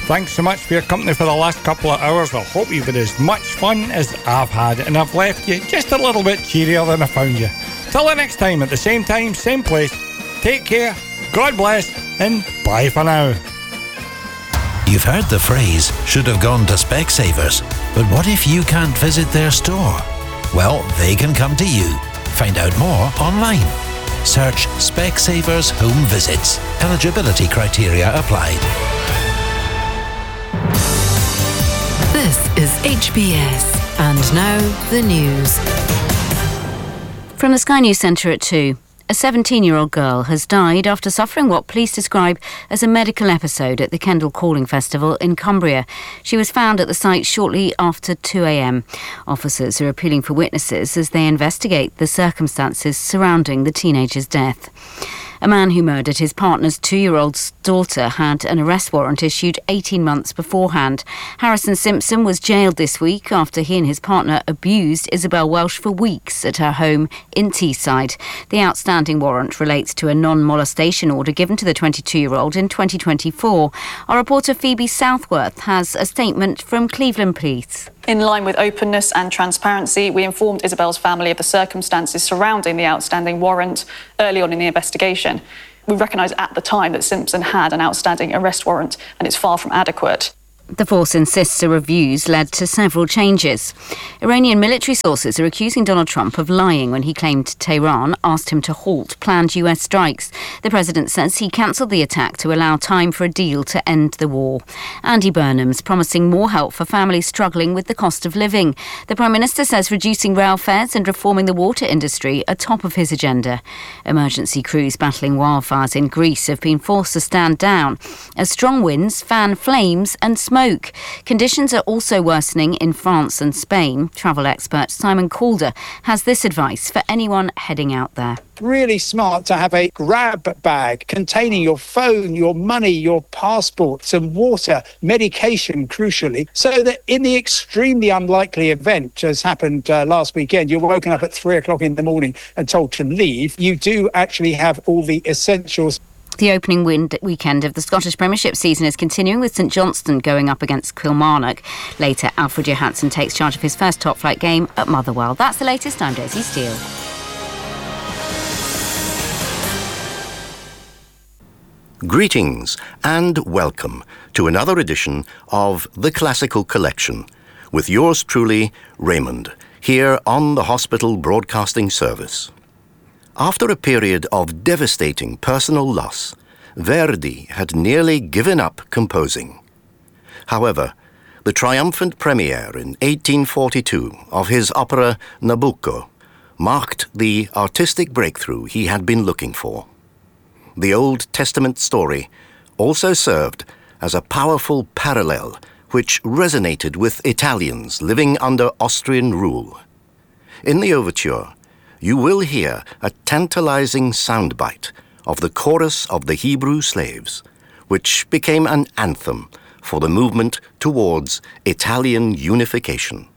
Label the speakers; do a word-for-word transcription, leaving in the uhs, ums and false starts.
Speaker 1: Thanks so much for your company for the last couple of hours. I hope you've had as much fun as I've had, and I've left you just a little bit cheerier than I found you. Till the next time, at the same time, same place, take care, God bless, and bye for now.
Speaker 2: You've heard the phrase, should have gone to Specsavers, but what if you can't visit their store? Well, they can come to you. Find out more online. Search Specsavers Home Visits. Eligibility criteria applied.
Speaker 3: This is H B S. And now, the news. From the Sky News Centre at two. A seventeen-year-old girl has died after suffering what police describe as a medical episode at the Kendal Calling Festival in Cumbria. She was found at the site shortly after two a.m. Officers are appealing for witnesses as they investigate the circumstances surrounding the teenager's death. A man who murdered his partner's two-year-old daughter had an arrest warrant issued eighteen months beforehand. Harrison Simpson was jailed this week after he and his partner abused Isabel Welsh for weeks at her home in Teesside. The outstanding warrant relates to a non-molestation order given to the twenty-two-year-old in twenty twenty-four. Our reporter Phoebe Southworth has a statement from Cleveland Police.
Speaker 4: In line with openness and transparency, we informed Isabel's family of the circumstances surrounding the outstanding warrant early on in the investigation. We recognised at the time that Simpson had an outstanding arrest warrant and it's far from adequate.
Speaker 3: The force insists a review's led to several changes. Iranian military sources are accusing Donald Trump of lying when he claimed Tehran asked him to halt planned U S strikes. The president says he cancelled the attack to allow time for a deal to end the war. Andy Burnham's promising more help for families struggling with the cost of living. The Prime Minister says reducing rail fares and reforming the water industry are top of his agenda. Emergency crews battling wildfires in Greece have been forced to stand down as strong winds fan flames and smoke. Smoke. Conditions are also worsening in France and Spain. Travel expert Simon Calder has this advice for anyone heading out there.
Speaker 5: Really smart to have a grab bag containing your phone, your money, your passport, some water, medication, crucially, so that in the extremely unlikely event, as happened uh, last weekend, you're woken up at three o'clock in the morning and told to leave, you do actually have all the essentials.
Speaker 3: The opening wind weekend of the Scottish Premiership season is continuing with St Johnstone going up against Kilmarnock. Later, Alfred Johansson takes charge of his first top-flight game at Motherwell. That's the latest. I'm Daisy Steele.
Speaker 6: Greetings and welcome to another edition of The Classical Collection with yours truly, Raymond, here on the Hospital Broadcasting Service. After a period of devastating personal loss, Verdi had nearly given up composing. However, the triumphant premiere in eighteen forty-two of his opera Nabucco marked the artistic breakthrough he had been looking for. The Old Testament story also served as a powerful parallel which resonated with Italians living under Austrian rule. In the overture, you will hear a tantalizing soundbite of the chorus of the Hebrew slaves, which became an anthem for the movement towards Italian unification.